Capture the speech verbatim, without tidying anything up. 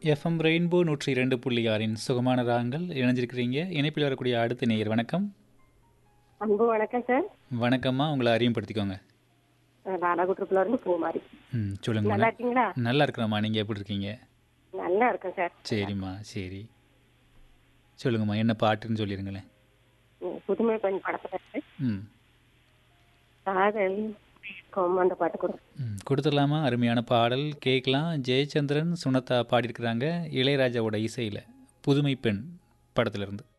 FM rainbow நூற்றி இரண்டு புள்ளி ஆறின் சுகமான ராகங்கள் இணைஞ்சிருக்கிறீங்க. இணைப்பில் வரக்கூடிய அடுத்த நேயர் வணக்கம். அன்பு வணக்கம் சார். வணக்கம்மா, உங்களை அறிமுகப்படுத்திக்கோங்க. நாடாகுற்றத்துல இருந்து பூமாரி. ம் சொல்லுங்கம்மா. நல்லா ந- இருக்கீங்களா? நல்லா இருக்கிறோம்மா, நீங்கள் எப்படி இருக்கீங்க? நல்லா இருக்கேன் சார். சரிம்மா, சரி. சொல்லுங்கம்மா, என்ன பாட்டுன்னு சொல்லிடுங்களேன். ம், புதுமை பெண் படத்துல இருக்கு. ம் காதல் மயக்கம் அந்த பாட்டு கூட. ம் கொடுத்துடலாமா? அருமையான பாடல் கேட்கலாம். ஜெயச்சந்திரன், சுனதா பாடியிருக்கிறாங்க இளையராஜாவோட இசையில். புதுமை பெண் படத்திலிருந்து.